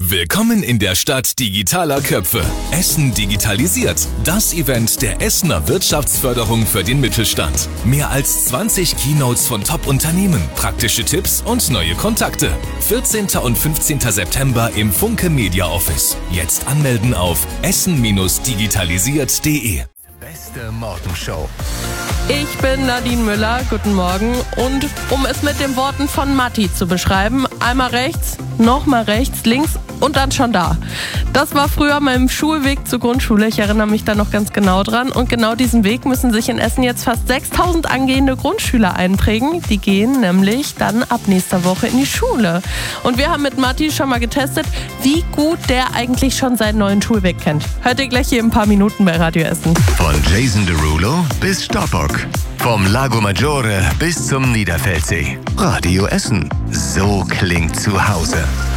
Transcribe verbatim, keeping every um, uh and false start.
Willkommen in der Stadt digitaler Köpfe. Essen digitalisiert. Das Event der Essener Wirtschaftsförderung für den Mittelstand. Mehr als zwanzig Keynotes von Top-Unternehmen, praktische Tipps und neue Kontakte. vierzehnten und fünfzehnten September im Funke Media Office. Jetzt anmelden auf essen digitalisiert punkt de. Beste Morgenshow. Ich bin Nadine Müller, guten Morgen. Und um es mit den Worten von Matti zu beschreiben, einmal rechts, nochmal rechts, links und dann schon da. Das war früher mein Schulweg zur Grundschule, ich erinnere mich da noch ganz genau dran. Und genau diesen Weg müssen sich in Essen jetzt fast sechstausend angehende Grundschüler einprägen. Die gehen nämlich dann ab nächster Woche in die Schule. Und wir haben mit Matti schon mal getestet, wie gut der eigentlich schon seinen neuen Schulweg kennt. Hört ihr gleich hier in ein paar Minuten bei Radio Essen. Von Jason Derulo bis Stoppock. Vom Lago Maggiore bis zum Niederfeldsee. Radio Essen. So klingt zu Hause.